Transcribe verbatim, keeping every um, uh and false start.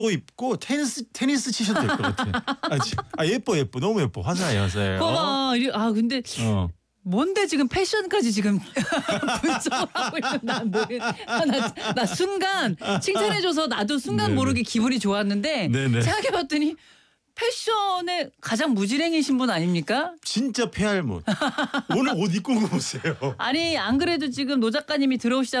입고 테니스 테니스 치셔도 될 것 같아. 아, 지- 아 예뻐 예뻐 너무 예뻐 화사해 화사해. 어? 봐봐. 이리- 아 근데 어. 뭔데 지금 패션까지 지금 분석을 하고 있는 나는 아, 나, 나 순간 칭찬해줘서 나도 순간 네네. 모르게 기분이 좋았는데 네네. 생각해봤더니 패션에 가장 무지랭이신 분 아닙니까? 진짜 폐할못. 오늘 옷 입고 온 거 보세요. 아니 안 그래도 지금 노 작가님이 들어오시자